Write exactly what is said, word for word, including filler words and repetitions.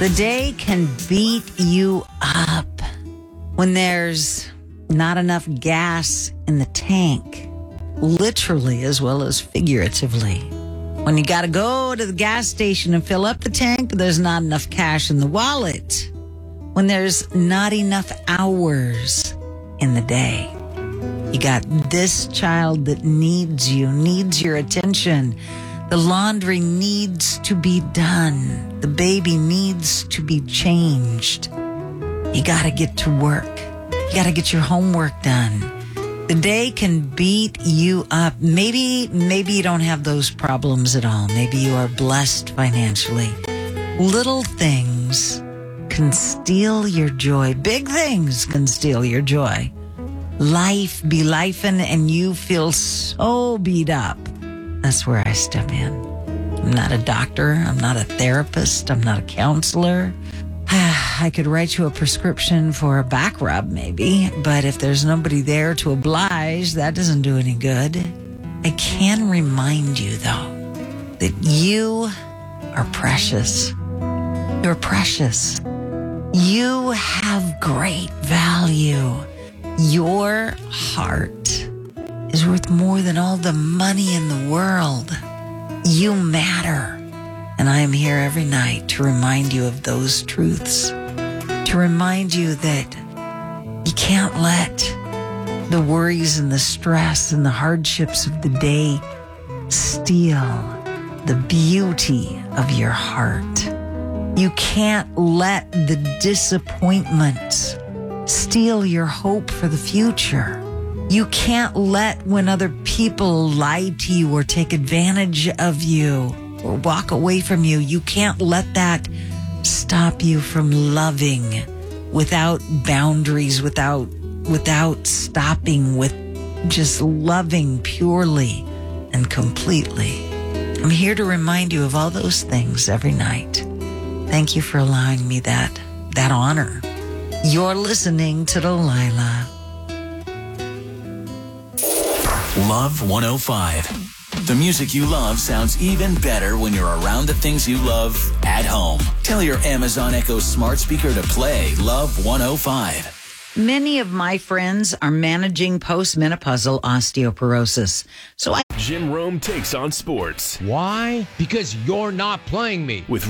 The day can beat you up when there's not enough gas in the tank, literally as well as figuratively. When you got to go to the gas station and fill up the tank, but there's not enough cash in the wallet. When there's not enough hours in the day. You got this child that needs you, needs your attention. The laundry needs to be done. The baby needs to be changed. You got to get to work. You got to get your homework done. The day can beat you up. Maybe, maybe you don't have those problems at all. Maybe you are blessed financially. Little things can steal your joy. Big things can steal your joy. Life be lifing and you feel so beat up. That's where I step in. I'm not a doctor. I'm not a therapist. I'm not a counselor. I could write you a prescription for a back rub, maybe. But if there's nobody there to oblige, that doesn't do any good. I can remind you, though, that you are precious. You're precious. You have great value. Your heart is worth more than all the money in the world. You matter. And I am here every night to remind you of those truths. To remind you that you can't let the worries and the stress and the hardships of the day steal the beauty of your heart. You can't let the disappointments steal your hope for the future. You can't let when other people lie to you or take advantage of you or walk away from you, you can't let that stop you from loving without boundaries, without without stopping, with just loving purely and completely. I'm here to remind you of all those things every night. Thank you for allowing me that that honor. You're listening to Delilah. Love one oh five. The music you love sounds even better when you're around the things you love at home. Tell your Amazon Echo smart speaker to play Love one oh five. Many of my friends are managing postmenopausal osteoporosis. So I Jim Rome takes on sports. Why? Because you're not playing me. With